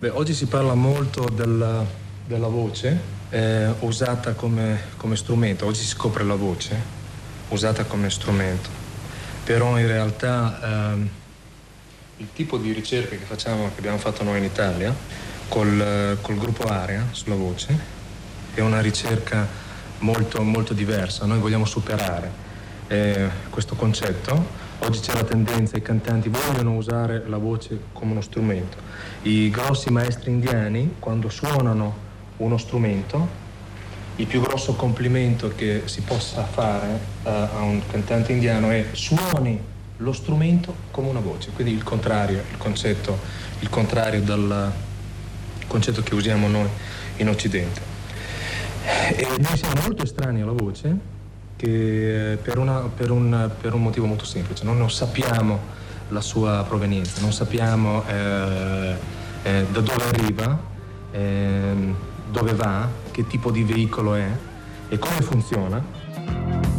Beh, oggi si parla molto della voce usata come strumento. Oggi si scopre la voce usata come strumento. Però in realtà il tipo di ricerca che abbiamo fatto noi in Italia col gruppo Aria sulla voce è una ricerca molto, molto diversa. Noi vogliamo superare questo concetto. Oggi c'è la tendenza, i cantanti vogliono usare la voce come uno strumento. I grossi maestri indiani, quando suonano uno strumento, il più grosso complimento che si possa fare a un cantante indiano è: suoni lo strumento come una voce. Quindi il contrario dal concetto che usiamo noi in Occidente. E noi siamo molto estranei alla voce, che per un motivo molto semplice: non sappiamo la sua provenienza, non sappiamo da dove arriva, dove va, che tipo di veicolo è e come funziona.